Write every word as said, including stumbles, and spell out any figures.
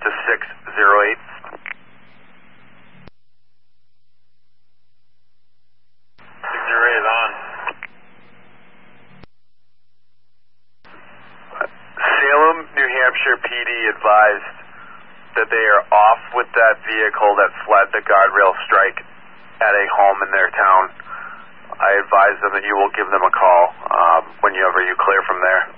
to six zero eight. six zero eight on. Salem, New Hampshire P D advised that they are off with that vehicle that fled the guardrail strike at a home in their town. I advise them that you will give them a call um, whenever you clear from there.